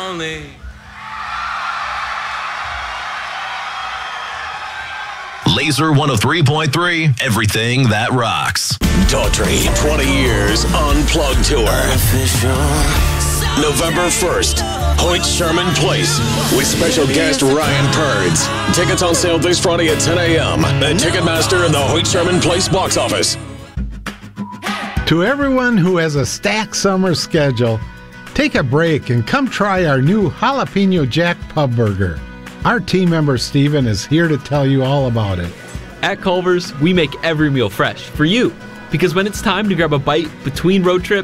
lonely. Laser 103.3, everything that rocks. Daughtry, 20 years Unplugged Tour. November 1st, Hoyt Sherman Place with special guest Ryan Purds. Tickets on sale this Friday at 10 a.m. at Ticketmaster and the Hoyt Sherman Place box office. To everyone who has a stacked summer schedule, take a break and come try our new Jalapeno Jack Pub Burger. Our team member Steven is here to tell you all about it. At Culver's, we make every meal fresh for you. Because when it's time to grab a bite between road trips,